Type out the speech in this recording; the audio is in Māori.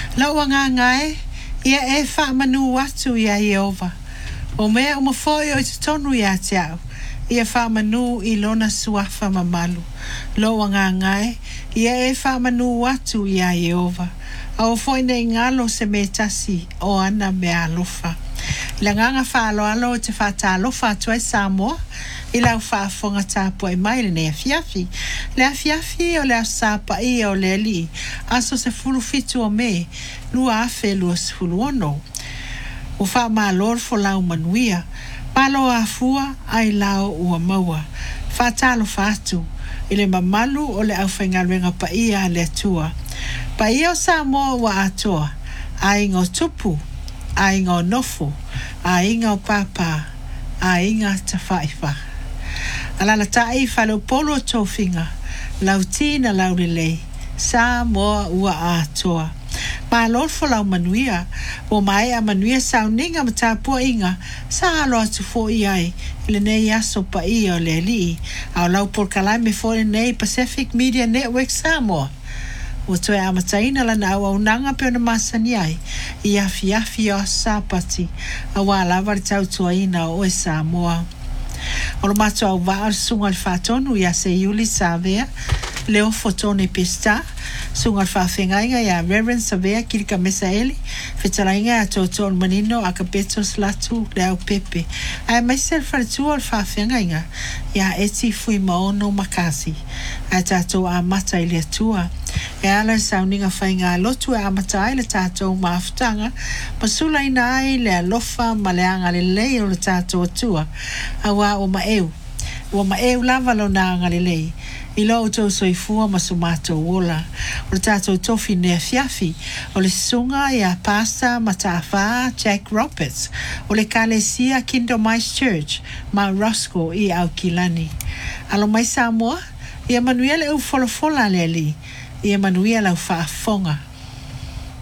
La wanga ngai, ia e wha manu watu ia Iova. O mea umafoi o i tonu ia te au. Ia wha manu I lona suafa mamalu. Lo wanga ngai, ia e wha manu watu ia Iova. Au foi nei ngalo se me tasi o ana me alofa. La nganga wha alo alo te wha ta alofa atu ai Samoa. I lau wha fonga tāpua I mai le ne afiafi. Le afiafi o le asapa I o le li. Aso se fulu fitu o me. Lua afe lua sifulu ono. O wha maa lor fo lau manuia. Malo a fua ai lau ua maua. Wha talo whatu. I le mamalu o le au whaingaluenga pa ia le atua. Pa ia o Samoa wa atoa. Ai ngō tupu. Ai ngō nofo. Ai ngō papa. Ai ngā tawhaifa. Alala tai whalau polo tōwhinga. Lau tina lau lelei. Samoa ua atoa. Ma lorfo lau manuia. O mai a manuia sauninga ma tāpua inga. Sa alo atu fo I ai. Ile nei aso pa I o le li. Au lau porkalai me fo nei Pacific Media Network Samoa. O toe amataina lana au au nanga pe ona masani ai. I afi o sapati. A wala vari tau tuaina o e Samoa. O lo mato au waa sunga le whatonu I a se Yuli Savea. Leo fotone pesta. Sunga le whawhengainga I a Reverend Savea Kirika Mesaeli. Whetarainga a tōtō manino a kapeto slatu le au pepe. Ai maise le whaletua le whawhengainga. I a eti fui maono makasi. Ai tātou a mata I le atua. E ala sauninga whainga lotu e amata ai le tātou maafutanga. Masula ina ai le alofa ma le anga le lei o le tātou atua. Awa o maeu. O maeu lava lo na anga le lei. I lo o tau soifua ma sumato wola. O le tātou tofi nea fiafi. O le sunga I a pasta ma tāwha Jack Roberts. O le kalesia Kingdom Ice Church. Ma Roscoe I au kilani. Alo mai Samoa. Ia manuia le u fola le li. Ia manuia lau whaafonga.